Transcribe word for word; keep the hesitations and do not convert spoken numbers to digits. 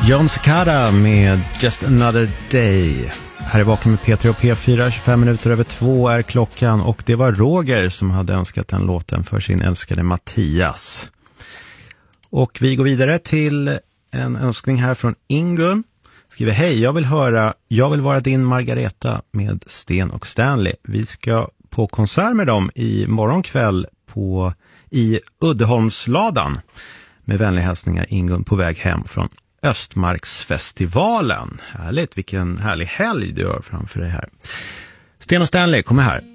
Jon Secada med Just Another Day. Här är Vaken med P tre och P fyra, tjugofem minuter över två är klockan, och det var Roger som hade önskat den låten för sin älskade Mattias. Och vi går vidare till en önskning här från Ingun. Skriver: hej, jag vill höra Jag vill vara din Margareta med Sten och Stanley. Vi ska på konsert med dem i morgonkväll på, i Uddeholmsladan. Med vänliga hälsningar, Ingun, på väg hem från Östmarksfestivalen. Härligt, vilken härlig helg du har framför dig här. Sten och Stanley, kommer här.